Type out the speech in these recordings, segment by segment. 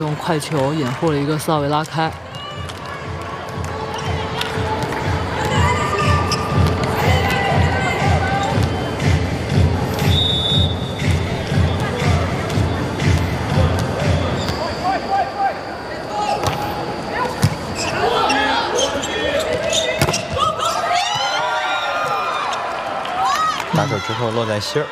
用快球掩护了一个4号位拉开。 打手之后落在心儿。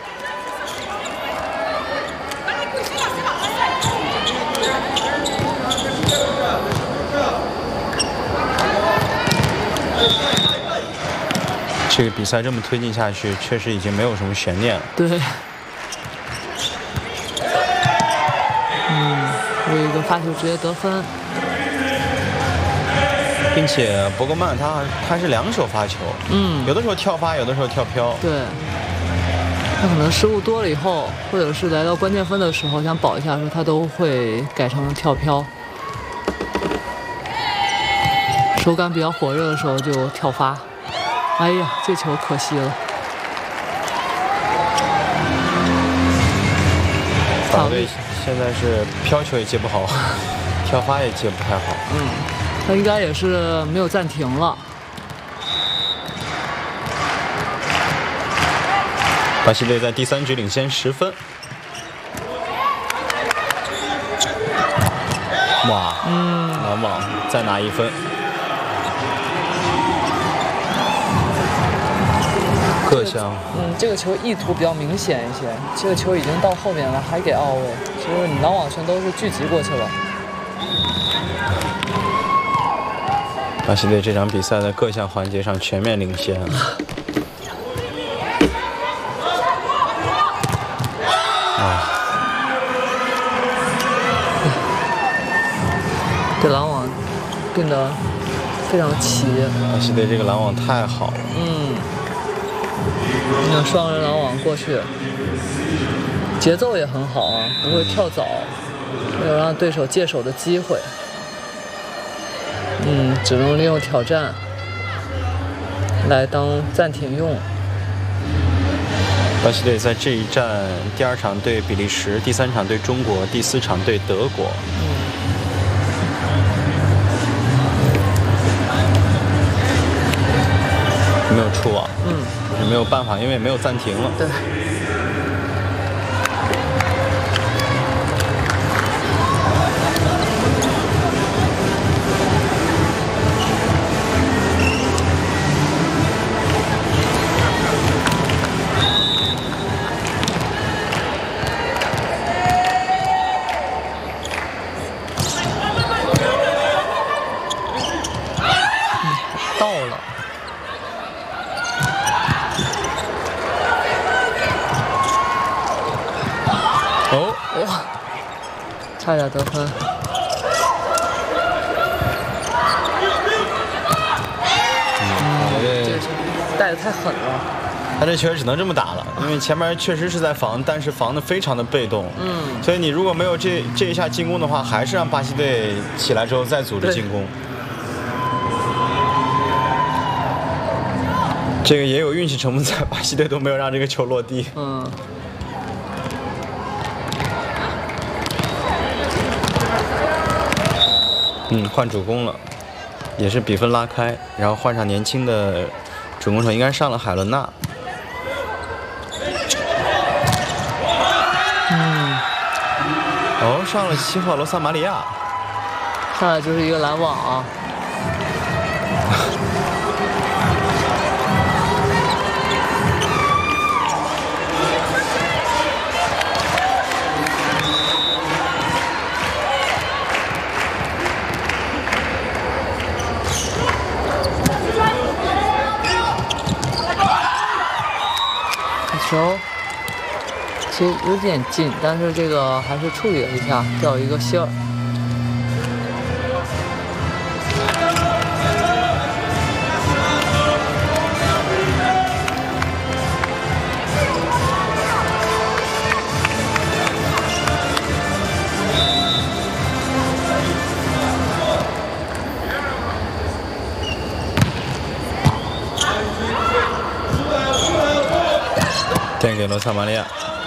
这个比赛这么推进下去，确实已经没有什么悬念了。 对，有一个发球直接得分， 并且伯格曼他是两手发球，有的时候跳发，有的时候跳飘。 对，他可能失误多了以后，或者是来到关键分的时候想保一下的时候，他都会改成跳飘。手感比较火热的时候就跳发。 哎呀，这球可惜了。 法国队现在是飘球也接不好，跳发也接不太好。 他应该也是没有暂停了。 巴西队在第3局领先10分。哇，篮网再拿1分。 各项， 这个球意图比较明显一些。这个球已经到后面了，还给奥位，就是你篮网全都是聚集过去了。 巴西队这场比赛在各项环节上全面领先。 这篮网变得非常齐。 巴西队这个篮网太好了。 那双人篮网过去，节奏也很好啊，不会跳早，没有让对手借手的机会。只能利用挑战来当暂停用。 巴西队在这一战第2场对比利时，第3场对中国，第4场对德国。没有出网，也没有办法，因为没有暂停了。 对。到了。 哇，差点得分。这个球带的太狠了。 他这球只能这么打了，因为前面确实是在防，但是防的非常的被动。所以你如果没有这一下进攻的话，还是让巴西队起来之后再组织进攻。这个也有运气成分在，巴西队都没有让这个球落地。换主攻了，也是比分拉开，然后换上年轻的主攻手，应该上了海伦娜。上了7号罗萨玛里亚， 上来就是一个篮网啊。球其实有点近，但是这个还是处理了一下，掉一个芯儿。 垫给罗萨玛利亚。